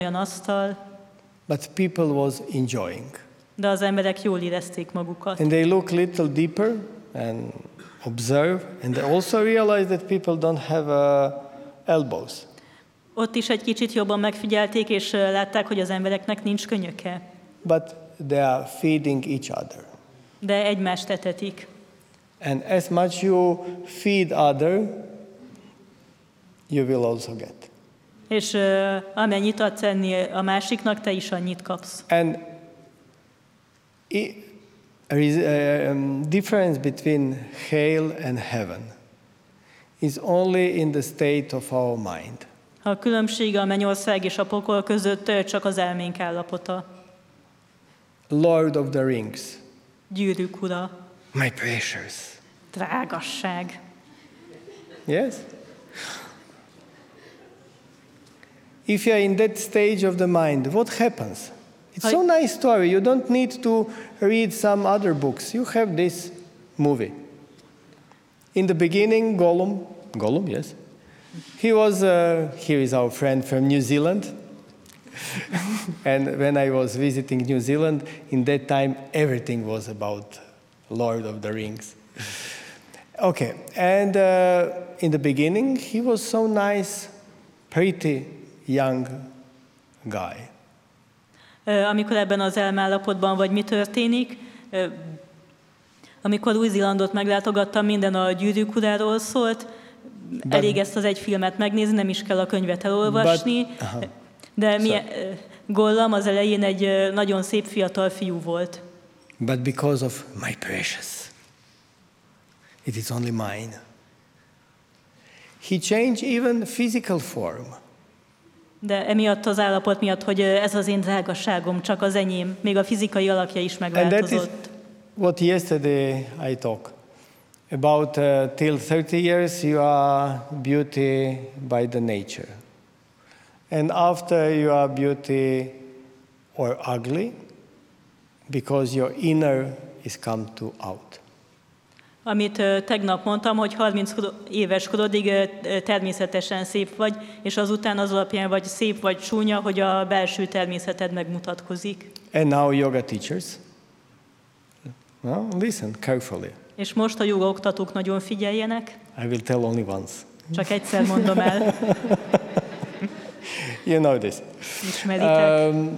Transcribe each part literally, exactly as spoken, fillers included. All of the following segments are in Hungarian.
olyan asztal, but people was enjoying. de az emberek jól érezték magukat. And they look little deeper and observe, and they also realize that people don't have uh, elbows. Ott is egy kicsit jobban megfigyelték, és látták, hogy az embereknek nincs könyöke. But they are feeding each other. De egymást etetik. And as much you feed other, you will also get. És uh, amennyit adsz enni a másiknak, te is annyit kapsz. And it, there is a um, difference between hell and heaven is only in the state of our mind. A különbség a mennyország és a pokol között csak az elménk állapota. Lord of the Rings. Gyűrűk ura. My precious. Drágasság. Yes? If you are in that stage of the mind, what happens? It's so nice story. You don't need to read some other books. You have this movie. In the beginning, Gollum, Gollum, yes. He was, uh, here is our friend from New Zealand. And when I was visiting New Zealand, in that time, everything was about Lord of the Rings. Okay, and uh, in the beginning, he was so nice, pretty young guy. Amikor ebben az elmállapotban vagy mi történik, amikor Új-Zélandot meglátogattam, minden a Gyűrűk uráról szólt, but, elég ezt az egy filmet megnézni, nem is kell a könyvet elolvasni, but, uh-huh. de mi, Gollum az elején egy nagyon szép fiatal fiú volt. But because of my precious, it is only mine. He changed even physical form. De emiatt az állapot miatt, hogy ez az én drágaságom, csak az enyém, még a fizikai alakja is megváltozott. And that is what yesterday I talked about. Uh, till thirty years you are beauty by the nature. And after you are beauty or ugly because your inner is come to out. Amit uh, tegnap mondtam, hogy harminc éves korodig uh, természetesen szép vagy, és azután az alapján vagy szép vagy csúnya, hogy a belső természeted megmutatkozik. And now yoga teachers, well, listen carefully. És most a joga oktatók nagyon figyeljenek. I will tell only once. Csak egyszer mondom el. You know this. Ismeritek. Um,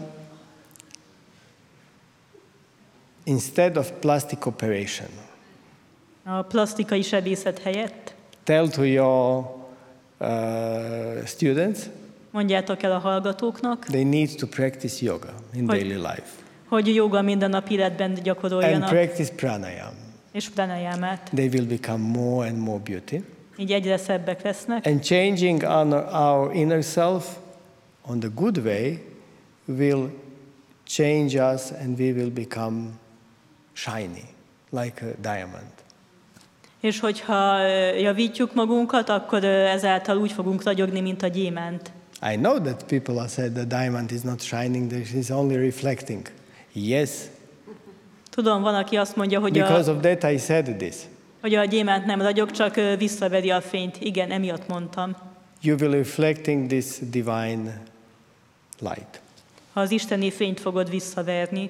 instead of plastic operation, a plastikai sebészet helyett tell to your uh, students, mondjátok el a hallgatóknak, they need to practice yoga in hogy, daily life. hogy joga mindennapi életben gyakoroljanak. And practice pranayama. És pranayamát. They will become more and more beauty. Így egyre szebbek lesznek. And changing our, our inner self on the good way will change us and we will become shiny, like a diamond. És hogyha javítjuk magunkat, akkor ezáltal úgy fogunk ragyogni, mint a gyémánt. I know that people have said the diamond is not shining, it is only reflecting. Yes. Tudom, van, aki azt mondja, hogy Because a, of that I said this. hogy a gyémánt nem ragyog, csak visszaveri a fényt. Igen, emiatt mondtam. You will reflecting this divine light. Ha az isteni fényt fogod visszaverni.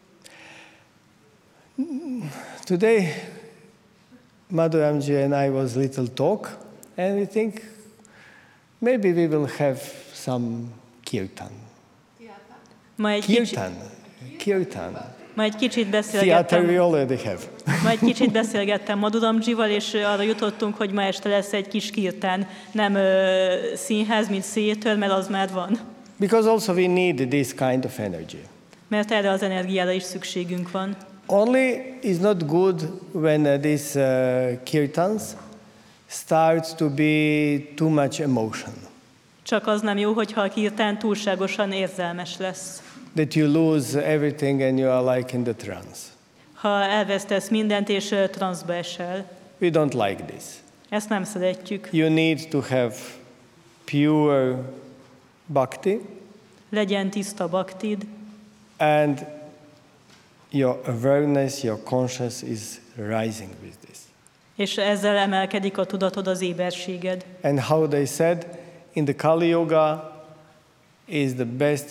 Today, Madhuramji and I was little talk, and we think maybe we will have some kirtan. Ma egy Kirtan. Kirtan. Ma egy kicsit Theater beszélgettem. we already have. Ma egy kicsit beszélgettem Madhuramjival, és arra jutottunk, hogy ma este lesz egy kis kirtán, nem ö, színház, mint theater, mert az már van. Because also we need this kind of energy. Mert erre az energiára is szükségünk van. Only is not good when uh, these uh, kirtans starts to be too much emotion. Csak az nem jó, hogyha a kirtán túlságosan érzelmes lesz. That you lose everything and you are like in the trance. Ha elvesztesz mindent, és uh, transzba esel. We don't like this. Ezt nem szeretjük. You need to have pure bhakti. Legyen tiszta baktid. And your awareness, your conscious is rising with this. És ezzel emelkedik a tudatod, az éberséged. And how they said, in the Kali Yuga is the best